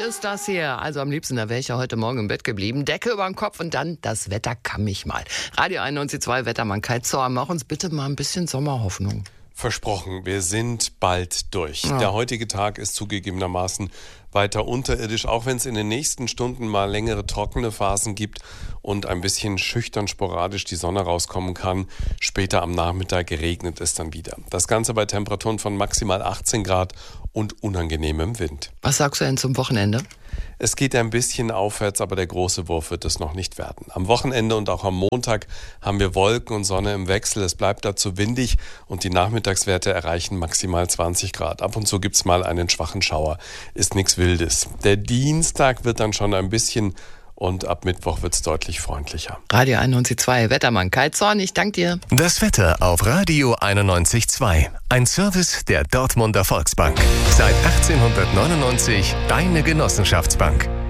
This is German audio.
ist das hier. Also am liebsten, da wäre ich ja heute Morgen im Bett geblieben. Decke über den Kopf und dann das Wetter kann mich mal. Radio 91.2 Wettermann Kai Zorn, mach uns bitte mal ein bisschen Sommerhoffnung. Versprochen, wir sind bald durch. Ja. Der heutige Tag ist zugegebenermaßen weiter unterirdisch, auch wenn es in den nächsten Stunden mal längere trockene Phasen gibt und ein bisschen schüchtern sporadisch die Sonne rauskommen kann. Später am Nachmittag regnet es dann wieder. Das Ganze bei Temperaturen von maximal 18 Grad und unangenehmem Wind. Was sagst du denn zum Wochenende? Es geht ein bisschen aufwärts, aber der große Wurf wird es noch nicht werden. Am Wochenende und auch am Montag haben wir Wolken und Sonne im Wechsel. Es bleibt dazu windig und die Nachmittagswerte erreichen maximal 20 Grad. Ab und zu gibt's mal einen schwachen Schauer. Ist nichts Wildes. Der Dienstag wird dann schon ein bisschen und ab Mittwoch wird's deutlich freundlicher. Radio 91.2 Wettermann Kai Zorn, ich danke dir. Das Wetter auf Radio 91.2. Ein Service der Dortmunder Volksbank. Seit 1899 deine Genossenschaftsbank.